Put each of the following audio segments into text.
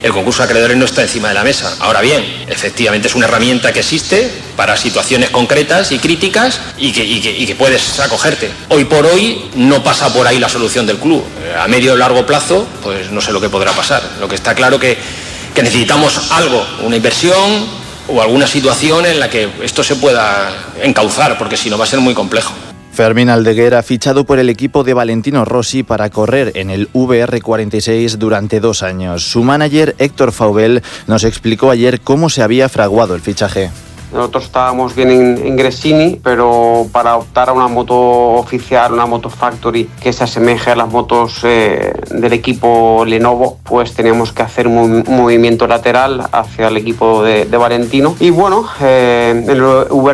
El concurso de acreedores no está encima de la mesa. Ahora bien, efectivamente es una herramienta que existe para situaciones concretas y críticas y que puedes acogerte. Hoy por hoy no pasa por ahí la solución del club. A medio o largo plazo, pues no sé lo que podrá pasar. Lo que está claro que necesitamos algo, una inversión o alguna situación en la que esto se pueda encauzar, porque si no va a ser muy complejo. Fermín Aldeguer ha fichado por el equipo de Valentino Rossi para correr en el VR46 durante 2 años. Su manager, Héctor Faubel, nos explicó ayer cómo se había fraguado el fichaje. Nosotros estábamos bien en Gresini, pero para optar a una moto oficial, una moto factory que se asemeje a las motos del equipo Lenovo, pues teníamos que hacer un movimiento lateral hacia el equipo de Valentino. Y bueno, en el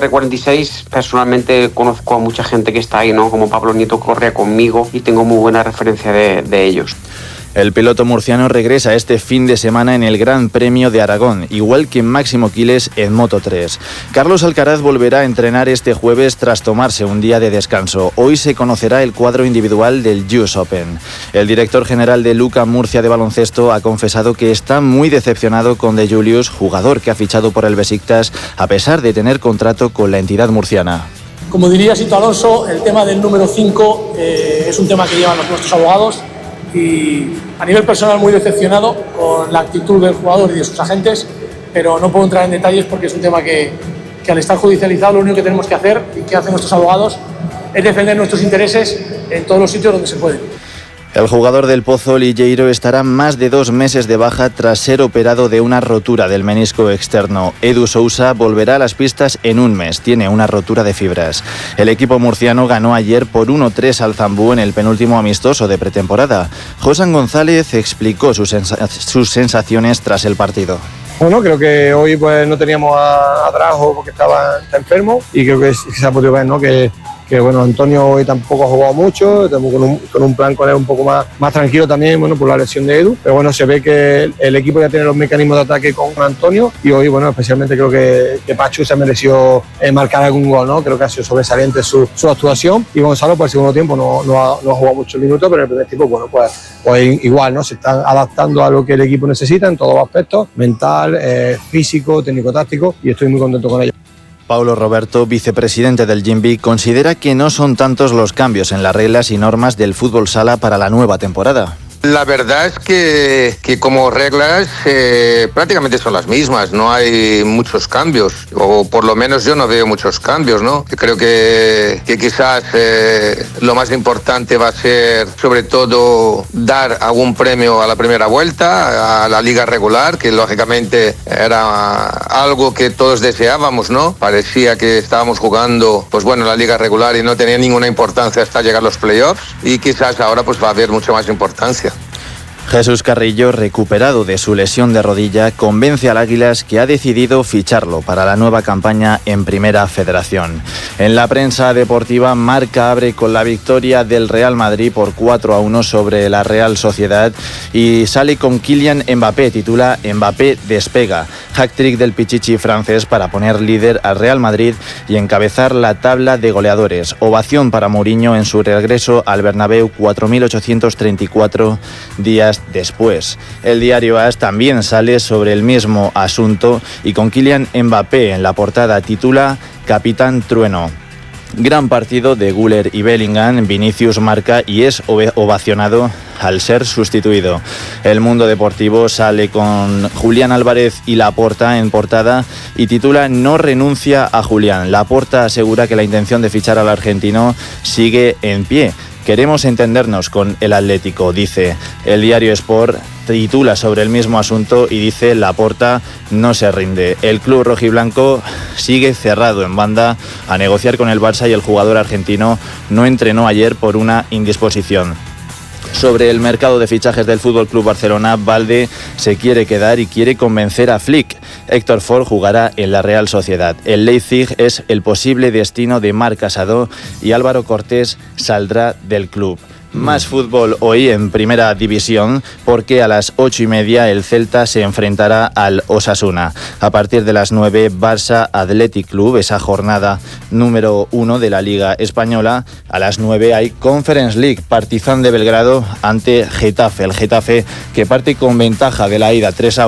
VR46 personalmente conozco a mucha gente que está ahí, ¿no? Como Pablo Nieto corre conmigo y tengo muy buena referencia de ellos. El piloto murciano regresa este fin de semana en el Gran Premio de Aragón, igual que Máximo Quiles en Moto3. Carlos Alcaraz volverá a entrenar este jueves tras tomarse un día de descanso. Hoy se conocerá el cuadro individual del US Open. El director general de Luca Murcia de baloncesto ha confesado que está muy decepcionado con De Julius, jugador que ha fichado por el Besiktas a pesar de tener contrato con la entidad murciana. Como diría Sito Alonso, el tema del número 5 es un tema que llevan nuestros abogados. Y a nivel personal muy decepcionado con la actitud del jugador y de sus agentes, pero no puedo entrar en detalles porque es un tema que al estar judicializado lo único que tenemos que hacer y que hacen nuestros abogados es defender nuestros intereses en todos los sitios donde se puede. El jugador del Pozo, Ligeiro, estará más de 2 meses de baja tras ser operado de una rotura del menisco externo. Edu Sousa volverá a las pistas en 1 mes. Tiene una rotura de fibras. El equipo murciano ganó ayer por 1-3 al Zambú en el penúltimo amistoso de pretemporada. Josan González explicó sus sensaciones tras el partido. Bueno, creo que hoy pues no teníamos a Drago porque está enfermo y creo que se ha podido ver, ¿no? Que bueno, Antonio hoy tampoco ha jugado mucho, estamos con un plan con él un poco más tranquilo también, bueno, por la lesión de Edu, pero bueno, se ve que el equipo ya tiene los mecanismos de ataque con Antonio y hoy, bueno, especialmente creo que Pachu se mereció marcar algún gol, ¿no? Creo que ha sido sobresaliente su actuación y Gonzalo por el segundo tiempo no ha jugado muchos minutos, pero en el primer tiempo, bueno, pues igual, ¿no? Se están adaptando a lo que el equipo necesita en todos los aspectos, mental, físico, técnico-táctico y estoy muy contento con ello. Paulo Roberto, vicepresidente del Jimby, considera que no son tantos los cambios en las reglas y normas del fútbol sala para la nueva temporada. La verdad es que como reglas prácticamente son las mismas, no hay muchos cambios, o por lo menos yo no veo muchos cambios, ¿no? Creo que quizás lo más importante va a ser sobre todo dar algún premio a la primera vuelta, a la liga regular, que lógicamente era algo que todos deseábamos, ¿no? Parecía que estábamos jugando, pues bueno, la liga regular y no tenía ninguna importancia hasta llegar los playoffs y quizás ahora pues va a haber mucha más importancia. Jesús Carrillo, recuperado de su lesión de rodilla, convence al Águilas que ha decidido ficharlo para la nueva campaña en Primera Federación. En la prensa deportiva, Marca abre con la victoria del Real Madrid por 4-1 sobre la Real Sociedad y sale con Kylian Mbappé, titula Mbappé despega. Hat-trick del Pichichi francés para poner líder al Real Madrid y encabezar la tabla de goleadores. Ovación para Mourinho en su regreso al Bernabéu 4.834 días después. El diario AS también sale sobre el mismo asunto y con Kylian Mbappé en la portada titula Capitán Trueno. Gran partido de Güler y Bellingham. Vinicius marca y es ovacionado al ser sustituido. El Mundo Deportivo sale con Julián Álvarez y Laporta en portada y titula No renuncia a Julián. Laporta asegura que la intención de fichar al argentino sigue en pie. Queremos entendernos con el Atlético, dice. El diario Sport titula sobre el mismo asunto y dice Laporta no se rinde. El club rojiblanco sigue cerrado en banda a negociar con el Barça y el jugador argentino no entrenó ayer por una indisposición. Sobre el mercado de fichajes del FC Barcelona, Valde se quiere quedar y quiere convencer a Flick. Héctor Ford jugará en la Real Sociedad. El Leipzig es el posible destino de Marc Casado y Álvaro Cortés saldrá del club. Más fútbol hoy en Primera División, porque a las 8:30 el Celta se enfrentará al Osasuna. A partir de las 9, Barça Athletic Club, esa jornada número 1 de la Liga Española. A las 9 hay Conference League, Partizan de Belgrado ante Getafe. El Getafe que parte con ventaja de la ida 3-1.